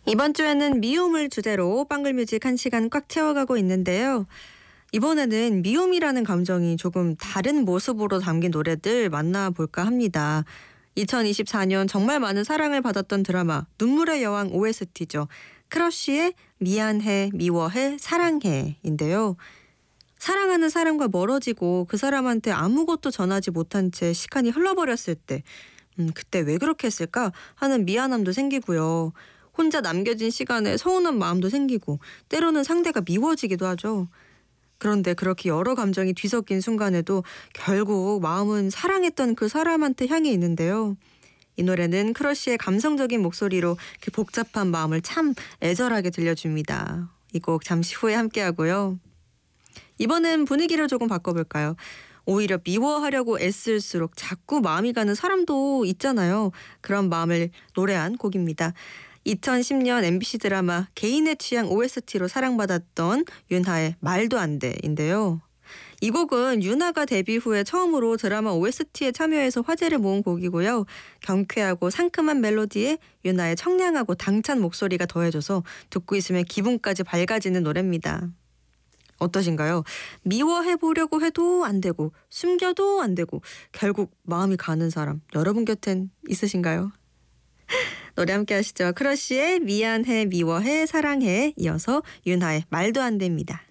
이번 주에는 미움을 주제로 방글뮤직 1시간 꽉 채워가고 있는데요. 이번에는 미움이라는 감정이 조금 다른 모습으로 담긴 노래들 만나볼까 합니다. 2024년 정말 많은 사랑을 받았던 드라마 눈물의 여왕 OST죠. 크러쉬의 미안해, 미워해, 사랑해인데요. 사랑하는 사람과 멀어지고 그 사람한테 아무것도 전하지 못한 채 시간이 흘러버렸을 때 그때 왜 그렇게 했을까 하는 미안함도 생기고요. 혼자 남겨진 시간에 서운한 마음도 생기고 때로는 상대가 미워지기도 하죠. 그런데 그렇게 여러 감정이 뒤섞인 순간에도 결국 마음은 사랑했던 그 사람한테 향해 있는데요. 이 노래는 크러쉬의 감성적인 목소리로 그 복잡한 마음을 참 애절하게 들려줍니다. 이 곡 잠시 후에 함께하고요. 이번엔 분위기를 조금 바꿔볼까요? 오히려 미워하려고 애쓸수록 자꾸 마음이 가는 사람도 있잖아요. 그런 마음을 노래한 곡입니다. 2010년 MBC 드라마 개인의 취향 OST로 사랑받았던 윤하의 말도 안 돼인데요. 이 곡은 윤하가 데뷔 후에 처음으로 드라마 OST에 참여해서 화제를 모은 곡이고요. 경쾌하고 상큼한 멜로디에 윤하의 청량하고 당찬 목소리가 더해져서 듣고 있으면 기분까지 밝아지는 노래입니다. 어떠신가요? 미워해보려고 해도 안 되고 숨겨도 안 되고 결국 마음이 가는 사람 여러분 곁엔 있으신가요? 노래 함께 하시죠. 크러쉬의 미안해, 미워해, 사랑해 이어서 윤하의 말도 안 됩니다.